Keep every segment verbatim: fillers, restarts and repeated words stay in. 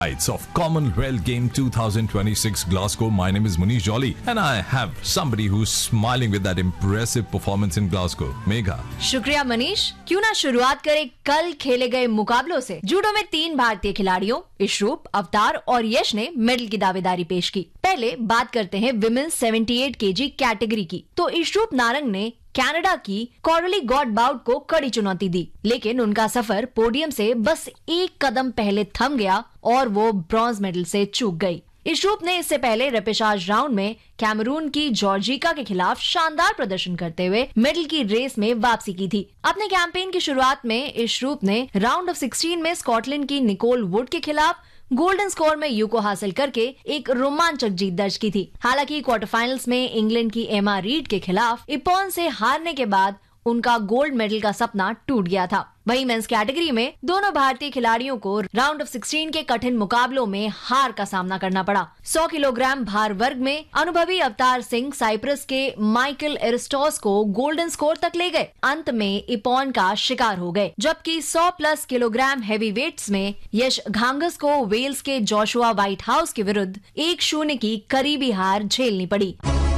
Highlights of Commonwealth Game twenty twenty-six Glasgow. My name is Manish Jolly and I have somebody who's smiling with that impressive performance in Glasgow. Megha. शुक्रिया मनीष। क्यों ना शुरुआत करें कल खेले गए मुकाबलों से। जूडो में तीन भारतीय खिलाड़ियों इशरूप, अवतार और यश ने मेडल की दावेदारी पेश की। पहले बात करते हैं विमेंस अठहत्तर केजी कैटेगरी की। तो इशरूप नारंग ने कनाडा की कॉरली गॉडबाउट को कड़ी चुनौती दी, लेकिन उनका सफर पोडियम से बस एक कदम पहले थम गया और वो ब्रॉन्ज मेडल से चूक गई। इशरूप ने इससे पहले रेपेशाज राउंड में कैमरून की जॉर्जिका के खिलाफ शानदार प्रदर्शन करते हुए मेडल की रेस में वापसी की थी। अपने कैंपेन की शुरुआत में इशरूप ने राउंड ऑफ सिक्सटीन में स्कॉटलैंड की निकोल वुड के खिलाफ गोल्डन स्कोर में यू को हासिल करके एक रोमांचक जीत दर्ज की थी। हालांकि क्वार्टर फाइनल्स में इंग्लैंड की एमा रीड के खिलाफ इपॉन से हारने के बाद उनका गोल्ड मेडल का सपना टूट गया था। वहीं मेंस कैटेगरी में दोनों भारतीय खिलाड़ियों को राउंड ऑफ सिक्सटीन के कठिन मुकाबलों में हार का सामना करना पड़ा। सौ किलोग्राम भार वर्ग में अनुभवी अवतार सिंह साइप्रस के माइकल एरिस्टोस को गोल्डन स्कोर तक ले गए। अंत में इपॉन का शिकार हो गए, जबकि सौ प्लस किलोग्राम हैवी वेट्स में यश घांगस को वेल्स के जोशुआ व्हाइट हाउस के विरुद्ध एक शून्य की करीबी हार झेलनी पड़ी।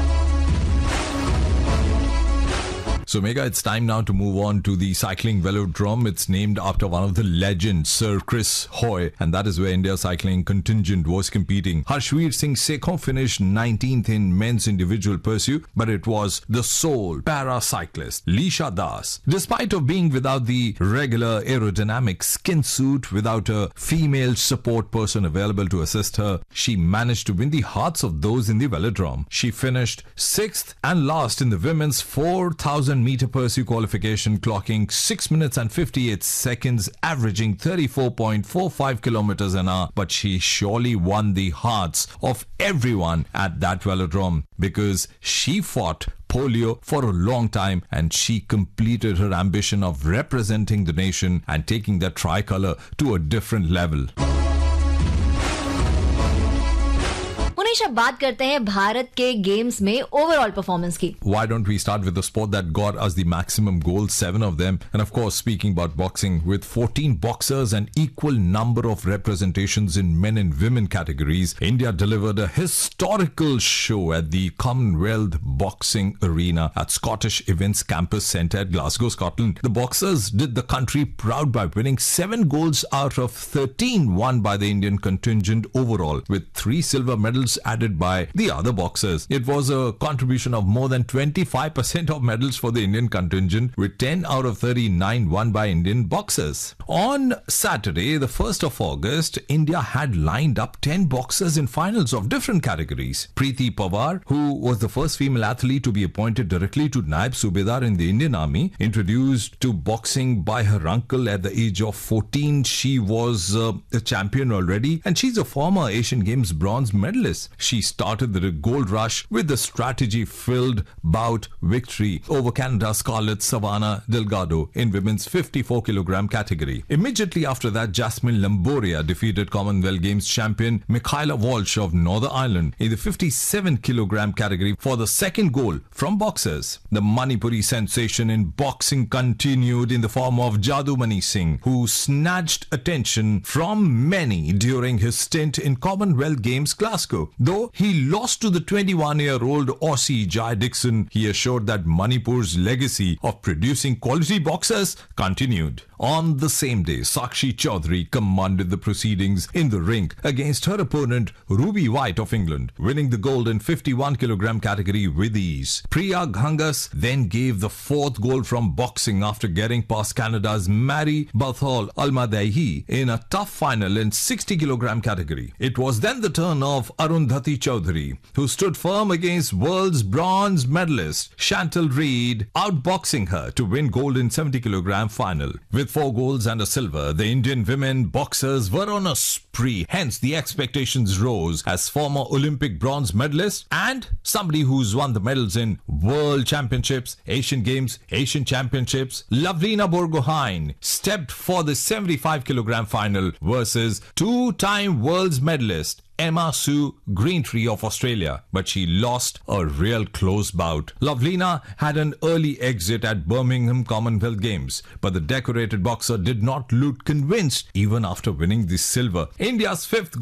So Megha, it's time now to move on to the cycling velodrome. It's named after one of the legends, Sir Chris Hoy, and that is where India cycling contingent was competing. Harshveer Singh Sekhon finished nineteenth in men's individual pursuit, but it was the sole para-cyclist, Lisha Das. Despite of being without the regular aerodynamic skin suit, without a female support person available to assist her, she managed to win the hearts of those in the velodrome. She finished sixth and last in the women's four thousand meter pursuit qualification, clocking six minutes and fifty-eight seconds, averaging thirty-four point four five kilometers an hour. But she surely won the hearts of everyone at that velodrome because she fought polio for a long time and she completed her ambition of representing the nation and taking that tricolor to a different level. अब बात करते हैं भारत के games में overall performance की। Why don't we start with the sport that got us the maximum goals, seven of them, and of course speaking about boxing, with fourteen boxers and equal number of representations in men and women categories, India delivered a historical show at the Commonwealth Boxing Arena at Scottish Events Campus Centre at Glasgow, Scotland. The boxers did the country proud by winning seven golds out of thirteen won by the Indian contingent overall, with three silver medals added by the other boxers. It was a contribution of more than twenty-five percent of medals for the Indian contingent, with ten out of thirty-nine won by Indian boxers. On Saturday, the first of August, India had lined up ten boxers in finals of different categories. Preeti Pawar, who was the first female athlete to be appointed directly to Naib Subedar in the Indian Army, introduced to boxing by her uncle at the age of fourteen. She was uh, a champion already, and she's a former Asian Games bronze medalist. She started the gold rush with the strategy-filled bout victory over Canada's Scarlett Savannah Delgado in women's fifty-four kilogram category. Immediately after that, Jasmine Lamboria defeated Commonwealth Games champion Michaela Walsh of Northern Ireland in the fifty-seven kilogram category for the second gold from boxers. The Manipuri sensation in boxing continued in the form of Jadumani Singh, who snatched attention from many during his stint in Commonwealth Games Glasgow. Though he lost to the twenty-one-year-old Aussie Jai Dixon, he assured that Manipur's legacy of producing quality boxers continued. On the same day, Sakshi Chaudhary commanded the proceedings in the ring against her opponent Ruby White of England, winning the gold in fifty-one kilogram category with ease. Priya Ghangas then gave the fourth gold from boxing after getting past Canada's Mary Bathol Almadehi in a tough final in sixty kilogram category. It was then the turn of Arundhati Chaudhary, who stood firm against world's bronze medalist Chantal Reid, outboxing her to win gold in seventy kilogram final. With four golds and a silver, the Indian women boxers were on a spree. Hence, the expectations rose as former Olympic bronze medalist and somebody who's won the medals in World Championships, Asian Games, Asian Championships, Lavlina Borgohain stepped for the seventy-five kilogram final versus two-time world's medalist Emma Sue Greentree of Australia, but she lost a real close bout. Lovelina had an early exit at Birmingham Commonwealth Games, but the decorated boxer did not look convinced even after winning the silver. India's fifth